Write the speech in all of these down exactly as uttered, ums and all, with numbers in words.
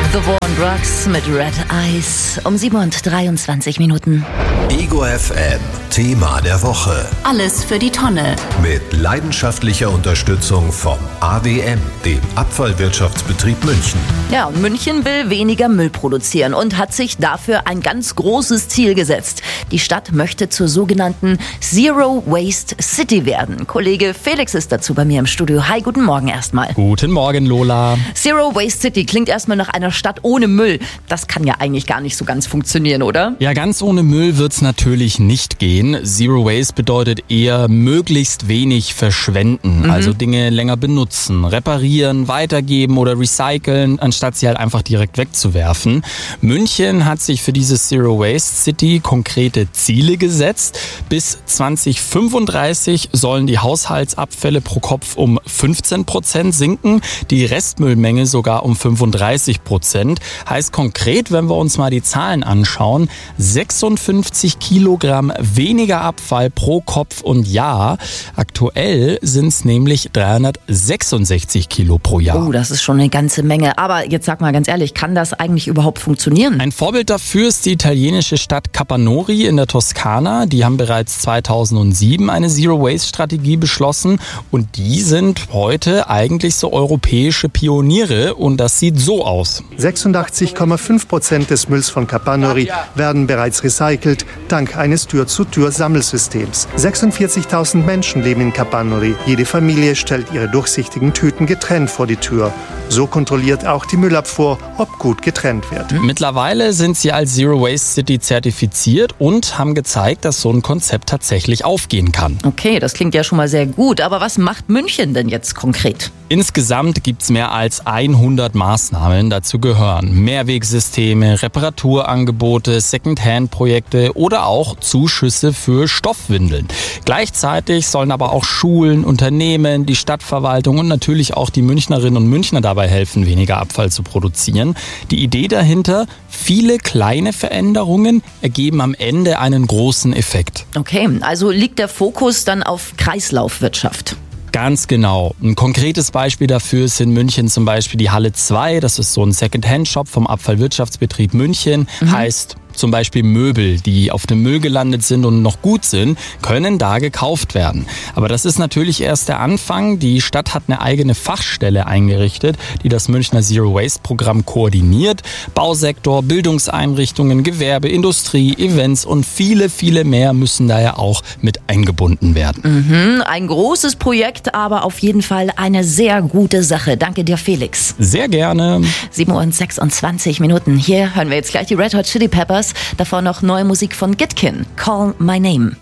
The War on Drugs mit Red Eyes um sieben und dreiundzwanzig Minuten. Ego F M, Thema der Woche. Alles für die Tonne. Mit leidenschaftlicher Unterstützung vom A W M, dem Abfallwirtschaftsbetrieb München. Ja, und München will weniger Müll produzieren und hat sich dafür ein ganz großes Ziel gesetzt. Die Stadt möchte zur sogenannten Zero Waste City werden. Kollege Felix ist dazu bei mir im Studio. Hi, guten Morgen erstmal. Guten Morgen, Lola. Zero Waste City klingt erstmal nach einer Stadt ohne Müll. Das kann ja eigentlich gar nicht so ganz funktionieren, oder? Ja, ganz ohne Müll wird's natürlich nicht gehen. Zero Waste bedeutet eher möglichst wenig verschwenden. Mhm. Also Dinge länger benutzen, reparieren, weitergeben oder recyceln, anstatt sie halt einfach direkt wegzuwerfen. München hat sich für diese Zero Waste City konkrete Ziele gesetzt. Bis zwanzig fünfunddreißig sollen die Haushaltsabfälle pro Kopf um fünfzehn Prozent sinken, die Restmüllmenge sogar um fünfunddreißig Prozent. Heißt konkret, wenn wir uns mal die Zahlen anschauen, sechsundfünfzig Kilogramm weniger Abfall pro Kopf und Jahr. Aktuell sind es nämlich dreihundertsechsundsechzig Kilo pro Jahr. Oh, das ist schon eine ganze Menge. Aber jetzt sag mal ganz ehrlich, kann das eigentlich überhaupt funktionieren? Ein Vorbild dafür ist die italienische Stadt Capanori in der Toskana. Die haben bereits zweitausendsieben eine Zero-Waste-Strategie beschlossen und die sind heute eigentlich so europäische Pioniere und das sieht so aus. sechsundachtzig Komma fünf Prozent des Mülls von Capanori werden bereits recycelt, dank eines Tür-zu-Tür-Sammelsystems. sechsundvierzigtausend Menschen leben in Capanori. Jede Familie stellt ihre durchsichtigen Tüten getrennt vor die Tür. So kontrolliert auch die Müllabfuhr, ob gut getrennt wird. Mittlerweile sind sie als Zero Waste City zertifiziert und haben gezeigt, dass so ein Konzept tatsächlich aufgehen kann. Okay, das klingt ja schon mal sehr gut. Aber was macht München denn jetzt konkret? Insgesamt gibt es mehr als hundert Maßnahmen. Dazu gehören Mehrwegsysteme, Reparaturangebote, Second-Hand-Projekte oder auch Zuschüsse für Stoffwindeln. Gleichzeitig sollen aber auch Schulen, Unternehmen, die Stadtverwaltung und natürlich auch die Münchnerinnen und Münchner dabei helfen, weniger Abfall zu produzieren. Die Idee dahinter, viele kleine Veränderungen ergeben am Ende einen großen Effekt. Okay, also liegt der Fokus dann auf Kreislaufwirtschaft? Ganz genau. Ein konkretes Beispiel dafür ist in München zum Beispiel die Halle zwei. Das ist so ein Second-Hand-Shop vom Abfallwirtschaftsbetrieb München. Mhm. Heißt zum Beispiel Möbel, die auf dem Müll gelandet sind und noch gut sind, können da gekauft werden. Aber das ist natürlich erst der Anfang. Die Stadt hat eine eigene Fachstelle eingerichtet, die das Münchner Zero-Waste-Programm koordiniert. Bausektor, Bildungseinrichtungen, Gewerbe, Industrie, Events und viele, viele mehr müssen da ja auch mit eingebunden werden. Mhm, ein großes Projekt, aber auf jeden Fall eine sehr gute Sache. Danke dir, Felix. Sehr gerne. sieben Uhr und sechsundzwanzig Minuten. Hier hören wir jetzt gleich die Red Hot Chili Peppers. Davor noch neue Musik von Gitkin. Call My Name.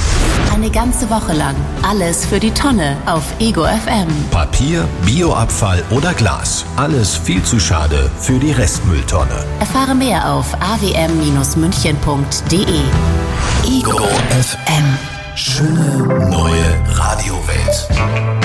Eine ganze Woche lang. Alles für die Tonne auf Ego F M. Papier, Bioabfall oder Glas. Alles viel zu schade für die Restmülltonne. Erfahre mehr auf a w m münchen punkt d e. Ego F M. Schöne neue Radiowelt.